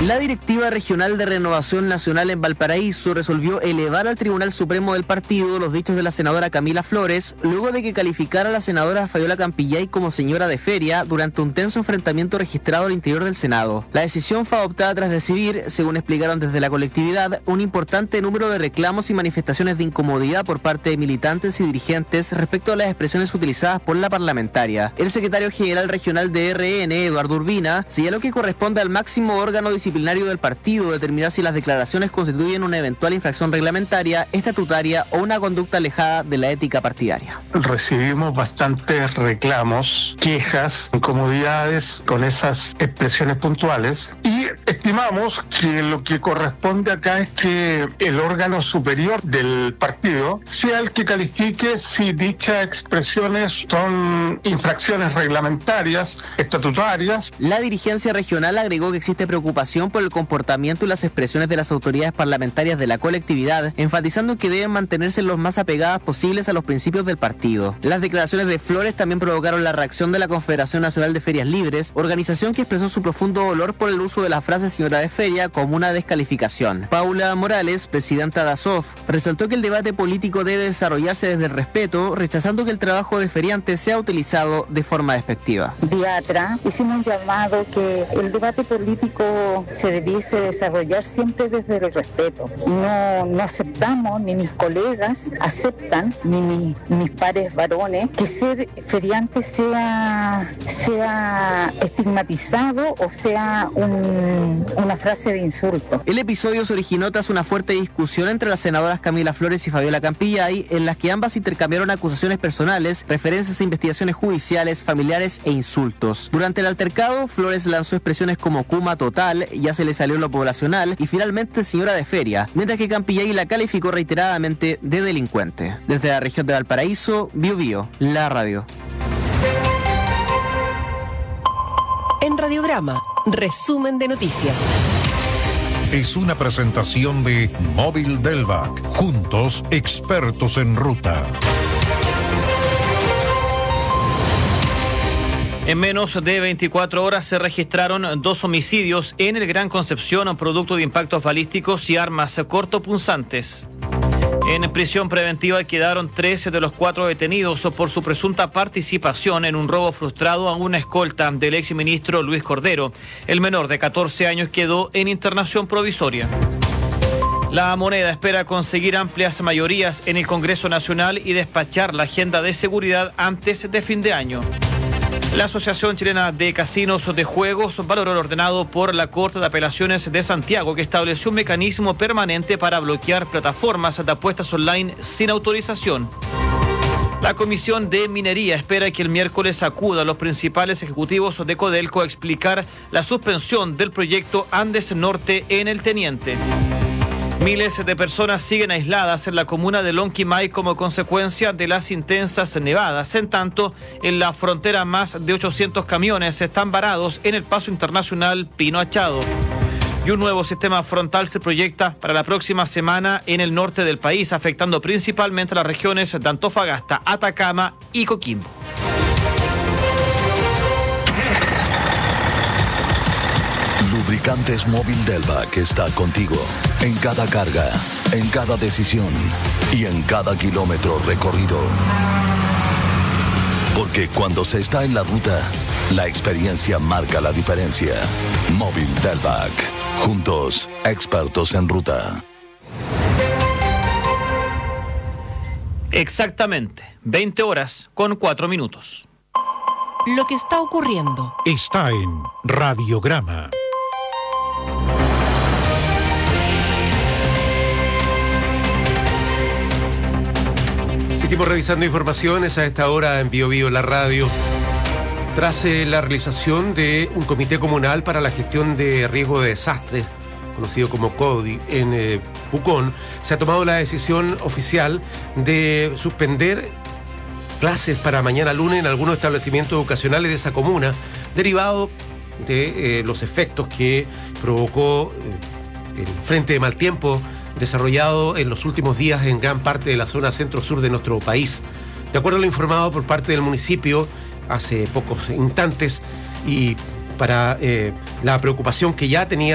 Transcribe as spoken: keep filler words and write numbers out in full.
La Directiva Regional de Renovación Nacional en Valparaíso resolvió elevar al Tribunal Supremo del partido los dichos de la senadora Camila Flores, luego de que calificara a la senadora Fabiola Campillay como señora de feria durante un tenso enfrentamiento registrado al interior del Senado. La decisión fue adoptada tras recibir, según explicaron desde la colectividad, un importante número de reclamos y manifestaciones de incomodidad por parte de militantes y dirigentes respecto a las expresiones utilizadas por la parlamentaria. El secretario general regional de R N, Eduardo Urbina, señaló que corresponde al máximo órgano disciplinario del partido determinar si las declaraciones constituyen una eventual infracción reglamentaria, estatutaria o una conducta alejada de la ética partidaria. Recibimos bastantes reclamos, quejas, incomodidades con esas expresiones puntuales y estimamos que lo que corresponde acá es que el órgano superior del partido sea el que califique si dichas expresiones son infracciones reglamentarias, estatutarias. La dirigencia regional agregó que existe preocupación por el comportamiento y las expresiones de las autoridades parlamentarias de la colectividad, enfatizando que deben mantenerse los más apegadas posibles a los principios del partido. Las declaraciones de Flores también provocaron la reacción de la Confederación Nacional de Ferias Libres, organización que expresó su profundo dolor por el uso de la frase señora de feria como una descalificación. Paula Morales, presidenta de ASOF, resaltó que el debate político debe desarrollarse desde el respeto, rechazando que el trabajo de feriante sea utilizado de forma despectiva. Día atrás hicimos un llamado que el debate político se debiese desarrollar siempre desde el respeto. No, no aceptamos, ni mis colegas aceptan, ni mi, mis pares varones, que ser feriante sea, sea estigmatizado o sea un, una frase de insulto. El episodio se originó tras una fuerte discusión entre las senadoras Camila Flores y Fabiola Campillay, en las que ambas intercambiaron acusaciones personales, referencias a investigaciones judiciales, familiares e insultos. Durante el altercado, Flores lanzó expresiones como Kuma total, ya se le salió lo poblacional y finalmente señora de feria, mientras que Campillay la calificó reiteradamente de delincuente. Desde la región de Valparaíso, Bio Bio, la radio. En Radiograma, resumen de noticias. Es una presentación de Móvil Delvac. Juntos, expertos en ruta. En menos de veinticuatro horas se registraron dos homicidios en el Gran Concepción, producto de impactos balísticos y armas cortopunzantes. En prisión preventiva quedaron trece de los cuatro detenidos por su presunta participación en un robo frustrado a una escolta del exministro Luis Cordero. El menor de catorce años quedó en internación provisoria. La Moneda espera conseguir amplias mayorías en el Congreso Nacional y despachar la agenda de seguridad antes de fin de año. La Asociación Chilena de Casinos de Juegos valoró el ordenado por la Corte de Apelaciones de Santiago, que estableció un mecanismo permanente para bloquear plataformas de apuestas online sin autorización. La Comisión de Minería espera que el miércoles acuda a los principales ejecutivos de Codelco a explicar la suspensión del proyecto Andes Norte en el Teniente. Miles de personas siguen aisladas en la comuna de Lonquimay como consecuencia de las intensas nevadas. En tanto, en la frontera más de ochocientos camiones están varados en el paso internacional Pino Achado. Y un nuevo sistema frontal se proyecta para la próxima semana en el norte del país, afectando principalmente a las regiones de Antofagasta, Atacama y Coquimbo. Lubricantes Móvil Delvac está contigo en cada carga, en cada decisión y en cada kilómetro recorrido. Porque cuando se está en la ruta, la experiencia marca la diferencia. Móvil Delvac. Juntos, expertos en ruta. Exactamente, veinte horas con cuatro minutos. Lo que está ocurriendo está en Radiograma. Seguimos revisando informaciones a esta hora en Bio Bio, la radio. Tras eh, la realización de un comité comunal para la gestión de riesgo de desastres, conocido como CODI, en eh, Pucón, se ha tomado la decisión oficial de suspender clases para mañana lunes en algunos establecimientos educacionales de esa comuna, derivado de eh, los efectos que provocó eh, el frente de mal tiempo desarrollado en los últimos días en gran parte de la zona centro-sur de nuestro país. De acuerdo a lo informado por parte del municipio hace pocos instantes y para eh, la preocupación que ya tenía